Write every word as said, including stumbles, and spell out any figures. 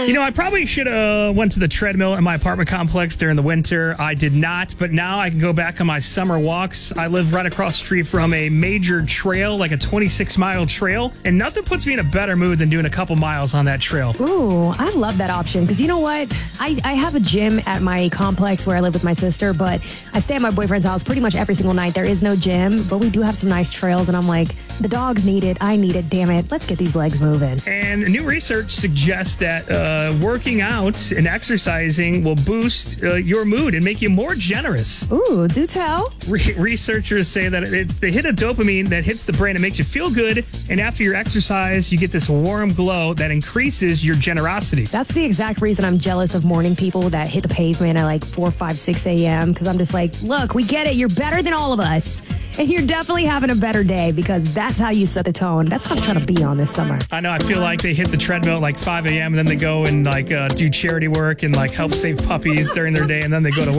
You know, I probably should have went to the treadmill in my apartment complex during the winter. I did not, but now I can go back on my summer walks. I live right across the street from a major trail, like a twenty-six mile trail, and nothing puts me in a better mood than doing a couple miles on that trail. Ooh, I love that option because you know what? I, I have a gym at my complex where I live with my sister, but I stay at my boyfriend's house pretty much every single night. There is no gym, but we do have some nice trails, and I'm like, the dogs need it. I need it. Damn it. Let's get these legs moving. And new research suggests that uh, working out and exercising will boost uh, your mood and make you more generous. Ooh, do tell. Re- researchers say that it's they hit a dopamine that hits the brain and makes you feel good, and after your exercise, you get this warm glow that increases your generosity. That's the exact reason I'm jealous of morning people that hit the pavement at like four, five, six a.m. because I'm just like, look, we get it. You're better than all of us. And you're definitely having a better day because that's how you set the tone. That's what I'm trying to be on this summer. I know. I feel like they hit the treadmill at like five a.m. and then they go and like uh, do charity work and like help save puppies during their day, and then they go to